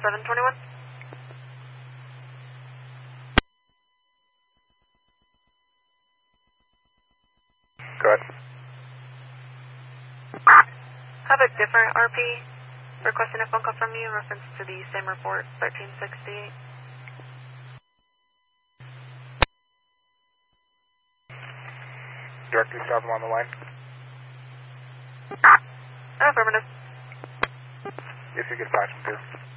721. Go ahead. Have a different RP requesting a phone call from you in reference to the same report, 1368. Directly stop him on the line. Affirmative. If you could patch him through.